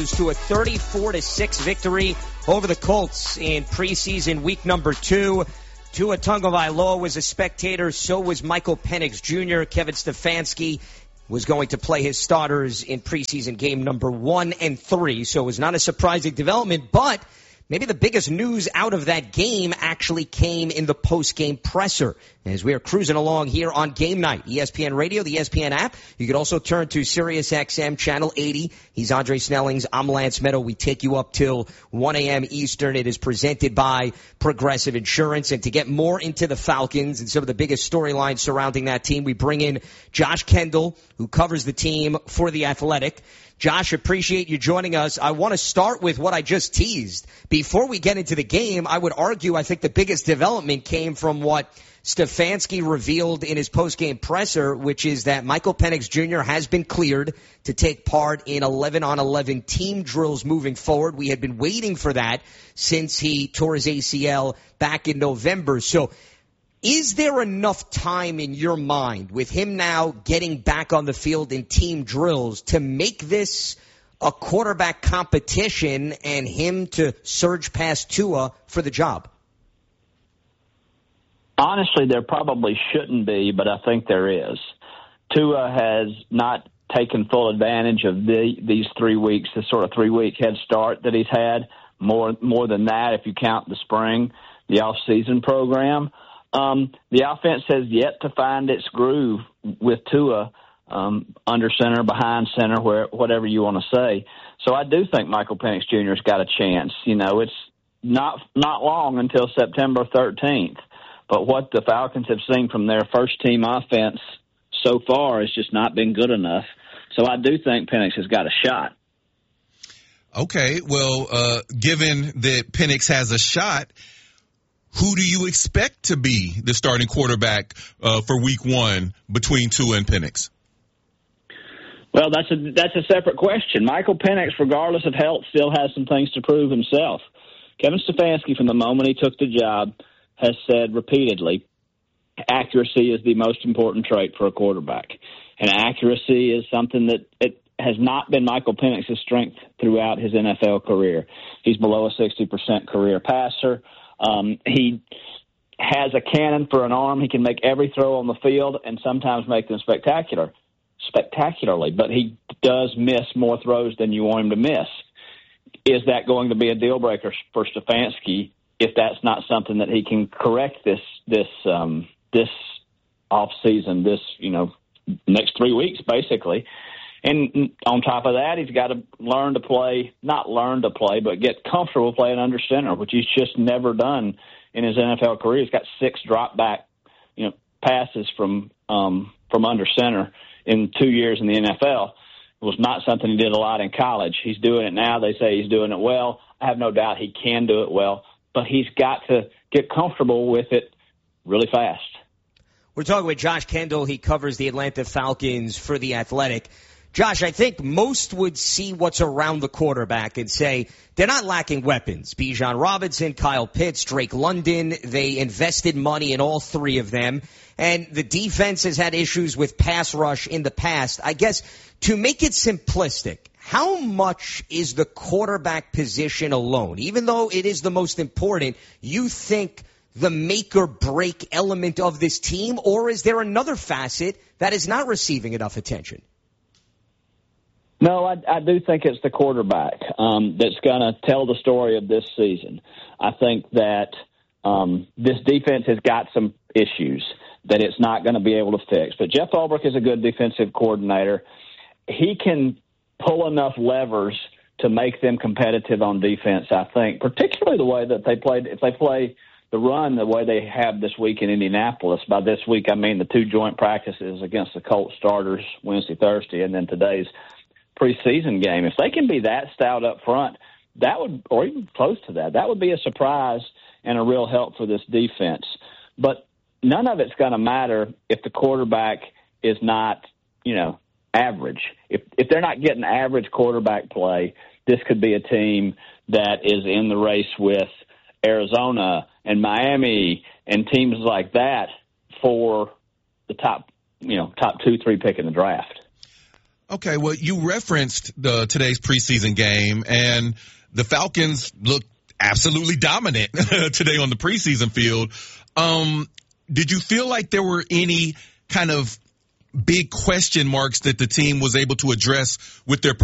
To a 34-6 victory over the Colts in preseason week number 2. Tua Tagovailoa was a spectator. So was Michael Penix Jr. Kevin Stefanski was going to play his starters in preseason game number 1 and 3. So it was not a surprising development, but maybe the biggest news out of that game actually came in the post-game presser. As we are cruising along here on Game Night, ESPN Radio, the ESPN app. You can also turn to SiriusXM Channel 80. He's Andre Snellings. I'm Lance Meadow. We take you up till 1 a.m. Eastern. It is presented by Progressive Insurance. And to get more into the Falcons and some of the biggest storylines surrounding that team, we bring in Josh Kendall, who covers the team for The Athletic. Josh, appreciate you joining us. I want to start with what I just teased. Before we get into the game, I would argue I think the biggest development came from what Stefanski revealed in his post-game presser, which is that Michael Penix Jr. has been cleared to take part in 11-on-11 team drills moving forward. We had been waiting for that since he tore his ACL back in November. So is there enough time in your mind with him now getting back on the field in team drills to make this a quarterback competition and him to surge past Tua for the job? Honestly, there probably shouldn't be, but I think there is. Tua has not taken full advantage of these 3 weeks, the sort of 3-week head start that he's had, more than that if you count the spring, the off-season program. The offense has yet to find its groove with Tua under center, behind center, whatever you want to say. So I do think Michael Penix Jr. has got a chance. You know, it's not long until September 13th. But what the Falcons have seen from their first-team offense so far has just not been good enough. So I do think Penix has got a shot. Okay, well, given that Penix has a shot, who do you expect to be the starting quarterback for Week 1 between Tua and Penix? Well, that's a separate question. Michael Penix, regardless of health, still has some things to prove himself. Kevin Stefanski, from the moment he took the job, has said repeatedly, accuracy is the most important trait for a quarterback. And accuracy is something that it has not been Michael Penix's strength throughout his NFL career. He's below a 60% career passer. He has a cannon for an arm. He can make every throw on the field and sometimes make them spectacularly, but he does miss more throws than you want him to miss. Is that going to be a deal breaker for Stefanski if that's not something that he can correct this off season, next 3 weeks basically? And on top of that, he's got to but get comfortable playing under center, which he's just never done in his NFL career. He's got 6 drop back, passes from under center in 2 years in the NFL. It was not something he did a lot in college. He's doing it now. They say he's doing it well. I have no doubt he can do it well, but he's got to get comfortable with it really fast. We're talking with Josh Kendall. He covers the Atlanta Falcons for The Athletic. Josh, I think most would see what's around the quarterback and say they're not lacking weapons. Bijan Robinson, Kyle Pitts, Drake London, they invested money in all 3 of them. And the defense has had issues with pass rush in the past. I guess to make it simplistic, how much is the quarterback position alone, even though it is the most important, you think the make or break element of this team, or is there another facet that is not receiving enough attention? No, I do think it's the quarterback that's going to tell the story of this season. I think that this defense has got some issues that it's not going to be able to fix. But Jeff Ulbrich is a good defensive coordinator. He can pull enough levers to make them competitive on defense, I think, particularly the way that they played. If they play the run the way they have this week in Indianapolis, by this week I mean the 2 joint practices against the Colts starters Wednesday, Thursday, and then today's preseason game. If they can be that stout up front, that would, or even close to that, that would be a surprise and a real help for this defense. But none of it's going to matter if the quarterback is not, average. If they're not getting average quarterback play, this could be a team that is in the race with Arizona and Miami and teams like that for the top 2-3 pick in the draft. Okay, well, you referenced today's preseason game, and the Falcons looked absolutely dominant today on the preseason field. Did you feel like there were any kind of big question marks that the team was able to address with their